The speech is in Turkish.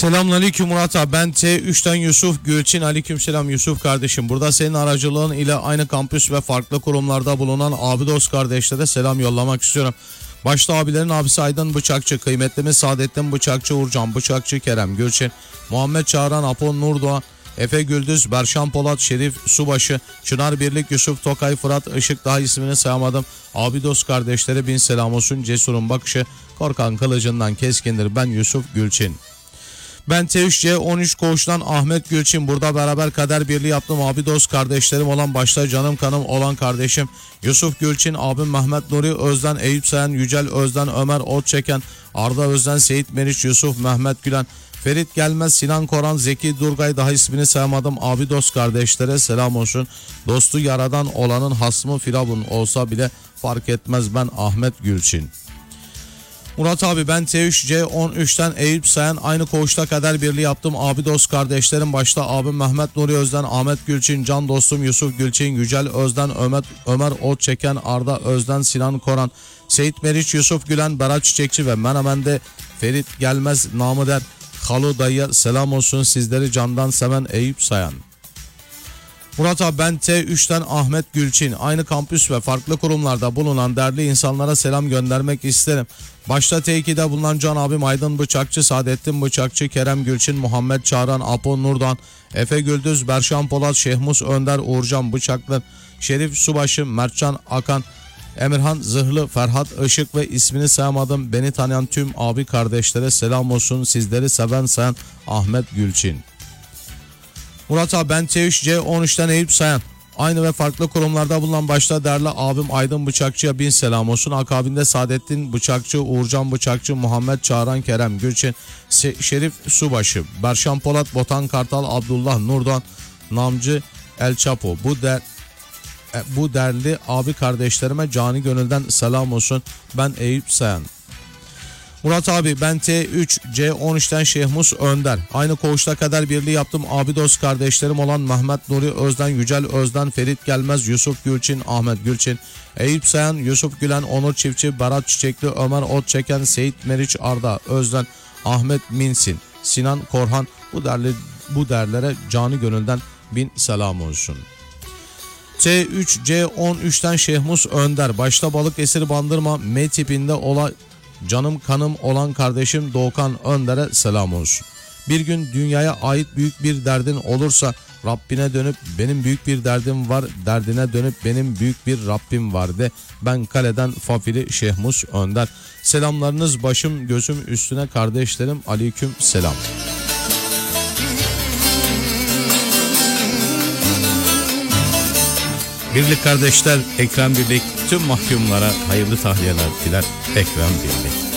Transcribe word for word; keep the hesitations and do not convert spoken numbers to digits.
Selamünaleyküm Murat abi. Ben T üçten Yusuf Gülçin. Aleykümselam Yusuf kardeşim. Burada senin aracılığın ile aynı kampüs ve farklı kurumlarda bulunan abi dost kardeşlere selam yollamak istiyorum. Başta abilerin abisi Aydın Bıçakçı, kıymetlimiz Saadettin Bıçakçı, Uğurcan Bıçakçı, Kerem Gülçin, Muhammed Çağran, Apon Nurdoğan, Efe Güldüz, Berşan Polat, Şerif Subaşı, Çınar Birlik, Yusuf Tokay, Fırat Işık, daha ismini sayamadım. Abi dost kardeşlere bin selam olsun. Cesurun bakışı korkan kılıcından keskindir. Ben Yusuf Gülçin. Ben T üç C on üç koğuştan Ahmet Gülçin. Burada beraber kader birliği yaptım. Abi dost kardeşlerim olan, başta canım kanım olan kardeşim Yusuf Gülçin, abim Mehmet Nuri Özden, Eyüp Sayan, Yücel Özden, Ömer Otçeken, Arda Özden, Seyit Meriç, Yusuf Mehmet Gülen, Ferit Gelmez, Sinan Koran, Zeki Durgay, daha ismini sayamadım. Abi dost kardeşlere selam olsun. Dostu yaradan olanın hasmı Firavun olsa bile fark etmez. Ben Ahmet Gülçin. Murat abi, ben T üç C on üçten Eyüp Sayan, aynı koğuşta kader birliği yaptım. Abi dost kardeşlerim, başta abim Mehmet Nuri Özden, Ahmet Gülçin, can dostum Yusuf Gülçin, Yücel Özden, Ömer, Ömer Otçeken, Arda Özden, Sinan Koran, Seyit Meriç, Yusuf Gülen, Berat Çiçekçi ve Menemen'de Ferit Gelmez, namı der Halu dayıya selam olsun. Sizleri candan seven Eyüp Sayan. Murat abi, ben T üçten Ahmet Gülçin, aynı kampüs ve farklı kurumlarda bulunan değerli insanlara selam göndermek isterim. Başta T iki'de bulunan can abim Aydın Bıçakçı, Saadettin Bıçakçı, Kerem Gülçin, Muhammed Çağran, Apo Nurdan, Efe Güldüz, Berşan Polat, Şehmus Önder, Uğurcan Bıçaklı, Şerif Subaşı, Mertcan Akan, Emirhan Zırhlı, Ferhat Işık ve ismini sayamadım beni tanıyan tüm abi kardeşlere selam olsun. Sizleri seven sayan Ahmet Gülçin. Murat abi, ben T üç C on üçten Eyüp Sayan, aynı ve farklı kurumlarda bulunan başta değerli abim Aydın Bıçakçı'ya bin selam olsun. Akabinde Saadettin Bıçakçı, Uğurcan Bıçakçı, Muhammed Çağran, Kerem Gülçin, Şerif Subaşı, Berşan Polat, Botan Kartal, Abdullah Nurdan, Namcı El Chapo. Bu der bu değerli abi kardeşlerime cani gönülden selam olsun. Ben Eyüp Sayan. Murat abi, ben T üç C on üçten Şehmus Önder, aynı koğuşta kader birliği yaptım. Abi dost kardeşlerim olan Mehmet Nuri Özden, Yücel Özden, Ferit Gelmez, Yusuf Gülçin, Ahmet Gülçin, Eyüp Sayan, Yusuf Gülen, Onur Çiftçi, Berat Çiçekli, Ömer Otçeken, Seyit Meriç, Arda Özden, Ahmet Minsin, Sinan Korhan, bu değerli bu değerlere canı gönülden bin selam olsun. T üç C on üçten Şehmus Önder, başta Balıkesir Bandırma M tipinde olan canım kanım olan kardeşim Doğukan Önder'e selam olsun. Bir gün dünyaya ait büyük bir derdin olursa Rabbine dönüp benim büyük bir derdim var, derdine dönüp benim büyük bir Rabbim var de. Ben kaleden Fafili Şehmus Önder. Selamlarınız başım gözüm üstüne kardeşlerim, aleyküm selam. Birlik kardeşler, Ekrem Birlik tüm mahkumlara hayırlı tahliyeler diler. Ekrem Birlik.